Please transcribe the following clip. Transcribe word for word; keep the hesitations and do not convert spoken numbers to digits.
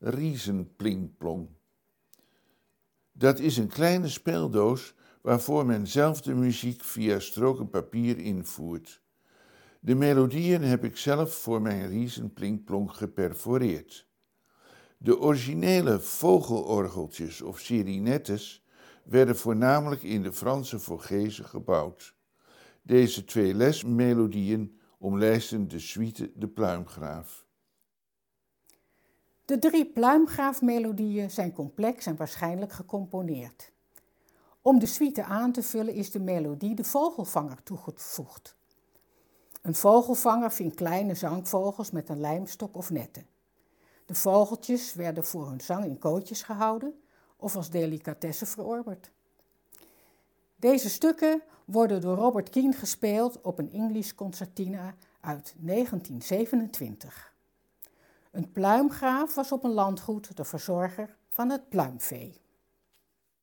Riesenplingplong. Dat is een kleine speeldoos waarvoor men zelf de muziek via stroken papier invoert. De melodieën heb ik zelf voor mijn Riesenplingplong geperforeerd. De originele vogelorgeltjes of sirinettes werden voornamelijk in de Franse Vogese gebouwd. Deze twee lesmelodieën omlijsten de suite De Pluimgraaf. De drie Pluimgraaf-melodieën zijn complex en waarschijnlijk gecomponeerd. Om de suite aan te vullen is de melodie de vogelvanger toegevoegd. Een vogelvanger ving kleine zangvogels met een lijmstok of netten. De vogeltjes werden voor hun zang in kootjes gehouden of als delicatesse verorberd. Deze stukken worden door Robert Keane gespeeld op een English concertina uit negentien zevenentwintig. Een pluimgraaf was op een landgoed de verzorger van het pluimvee.